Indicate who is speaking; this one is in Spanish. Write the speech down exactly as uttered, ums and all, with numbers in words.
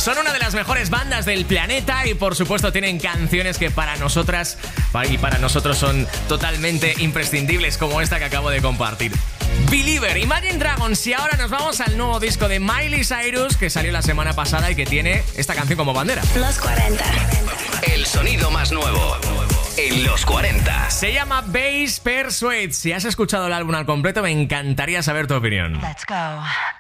Speaker 1: Son una de las mejores bandas del planeta y por supuesto tienen canciones que para nosotras y para nosotros son totalmente imprescindibles, como esta que acabo de compartir. Believer, Imagine Dragons. Y ahora nos vamos al nuevo disco de Miley Cyrus que salió la semana pasada y que tiene esta canción como bandera.
Speaker 2: Los cuarenta.
Speaker 3: El sonido más nuevo en los cuarenta.
Speaker 1: Se llama Bass Persuade. Si has escuchado el álbum al completo, me encantaría saber tu opinión.
Speaker 2: Let's go.